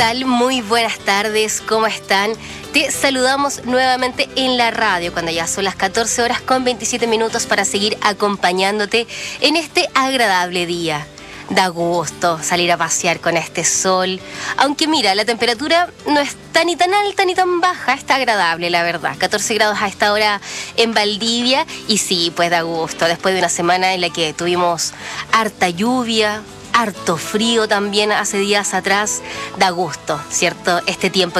tal? Muy buenas tardes, ¿cómo están? Te saludamos nuevamente en la radio cuando ya son las 14 horas con 27 minutos para seguir acompañándote en este agradable día. Da gusto salir a pasear con este sol, aunque mira, la temperatura no está ni tan alta ni tan baja, está agradable la verdad. 14 grados a esta hora en Valdivia y sí, pues da gusto, después de una semana en la que tuvimos harta lluvia, harto frío también hace días atrás, da gusto, ¿cierto? Este tiempo